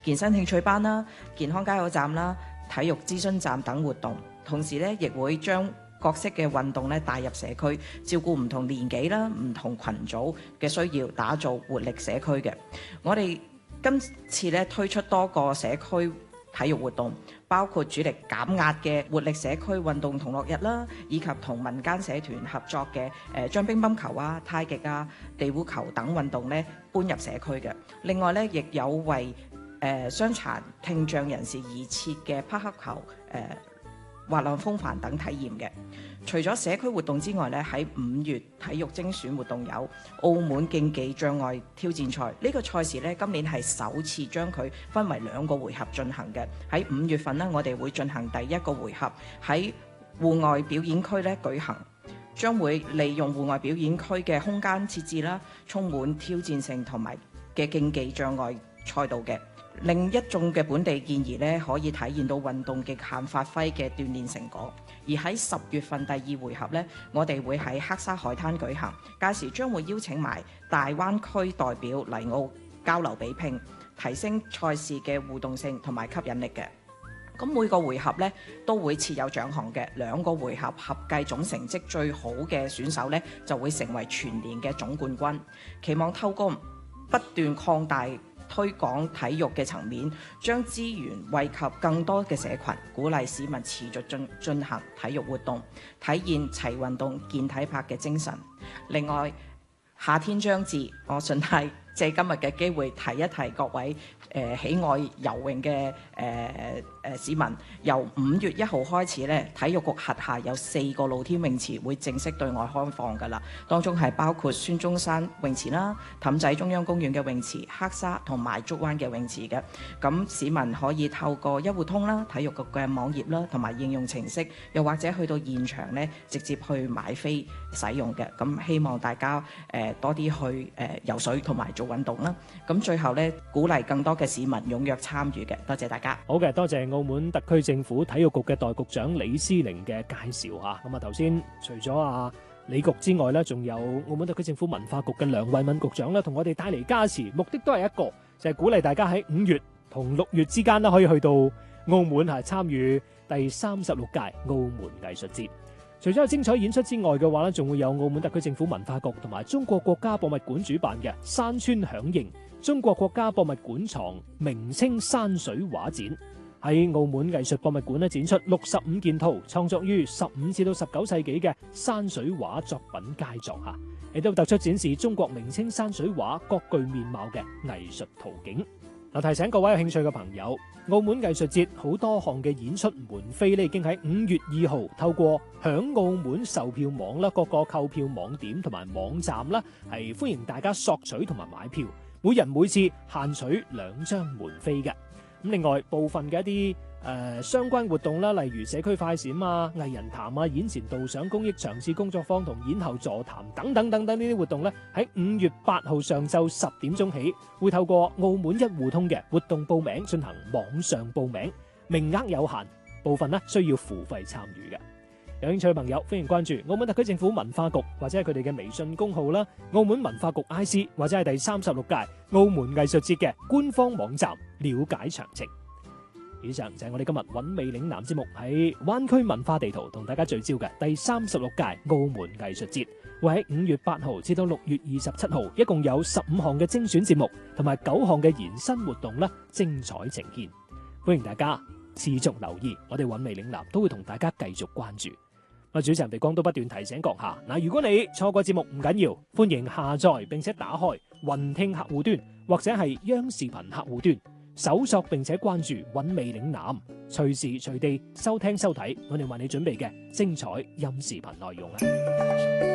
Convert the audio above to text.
健身興趣班啦、健康加油站啦、體育諮詢站等活動。同時咧，亦會將各式嘅運動咧帶入社區，照顧唔同年紀啦、唔同群組嘅需要，打造活力社區嘅。我哋今次咧推出多個社區體育活動，包括主力減壓嘅活力社區運動同樂日啦，以及同民間社團合作嘅將乒乓球啊、太極啊、地壺球等運動咧搬入社區嘅。另外咧，亦有為傷殘聽障人士而設嘅匹克球、滑浪風帆等體驗嘅。除咗社區活動之外咧，喺5月體育精選活動有澳門競技障礙挑戰賽。呢個賽事咧今年係首次將佢分為2個回合進行嘅。喺5月份呢，我哋會進行第1個回合，喺戶外表演區咧舉行，將會利用戶外表演區嘅空間設置啦，充滿挑戰性同埋嘅競技障礙賽道嘅。另一眾嘅本地健兒咧，可以體現到運動極限發揮嘅鍛鍊成果。而喺10月份第2回合咧，我哋會喺黑沙海灘舉行，屆時將會邀請埋大灣區代表嚟澳交流比拼，提升賽事嘅互動性同埋吸引力嘅。咁每個回合咧都會設有獎項嘅，2個回合合計總成績最好嘅選手咧就會成為全年嘅總冠軍。期望透過不斷擴大推廣體育嘅層面，將資源惠及更多嘅社群，鼓勵市民持續進行體育活動，體現齊運動健體魄嘅精神。另外，夏天將至，我順帶借今日嘅機會提一提各位喜愛游泳嘅市民，由5月1號開始咧，體育局轄下有4個露天泳池會正式對外開放㗎啦。當中係包括孫中山泳池啦、氹仔中央公園嘅泳池、黑沙同埋竹灣嘅泳池嘅。咁市民可以透過一戶通啦、體育局嘅網頁啦同埋應用程式，又或者去到現場咧直接去買飛使用嘅。咁希望大家多啲去游水同埋做運動啦。咁最後咧，鼓勵更多嘅市民踴躍參與嘅。多謝大家。 好嘅，多謝澳門特區政府體育局嘅代局長李思玲嘅介紹嚇。咁啊頭先除咗李局之外咧，仲有澳門特區政府文化局嘅梁慧敏局長咧，同我哋帶嚟加持，目的都係一個，就係鼓勵大家喺5月同6月之間咧，可以去到澳門參與第36屆澳門藝術節。除咗有精彩演出之外嘅話咧，仲會有澳門特區政府文化局同埋中國國家博物館主辦嘅山川響應中國國家博物館藏明清山水畫展，喺澳門藝術博物館咧展出65件套創作於15至到19世紀嘅山水畫作品佳作嚇，亦都突出展示中國明清山水畫各具面貌嘅藝術圖景。提醒各位有興趣嘅朋友，澳門藝術節好多項嘅演出門飛咧，已經喺5月2號透過響澳門售票網啦、各個購票網點同埋網站啦，係歡迎大家索取同埋買票，每人每次限取2張門飛嘅。咁另外部分嘅一啲相關活動啦，例如社區快閃啊、藝人談啊、演前導賞公益場次工作坊同演後座談等等等等呢啲活動咧，喺5月8號上晝10點鐘起，會透過澳門一戶通嘅活動報名進行網上報名，名額有限，部分咧需要付費參與嘅。有興趣嘅朋友，歡迎關注澳門特區政府文化局或者係佢哋嘅微信公號啦，澳門文化局 IC 或者係第36屆澳門藝術節嘅官方網站了解詳情。以上就係我哋今日韻味嶺南節目喺灣區文化地圖同大家聚焦嘅第36屆澳門藝術節，會喺5月8號至到6月27號，一共有15項嘅精選節目同埋9項嘅延伸活動啦，精彩呈現。歡迎大家持續留意，我哋韻味嶺南都會同大家繼續關注。主持人鼻光都不斷提醒閣下，如果你錯過節目唔緊要，歡迎下載並且打開雲聽客戶端或者係央視頻客戶端，搜索並且關注韻味嶺南，隨時隨地收聽收睇我哋為你準備嘅精彩音視頻內容。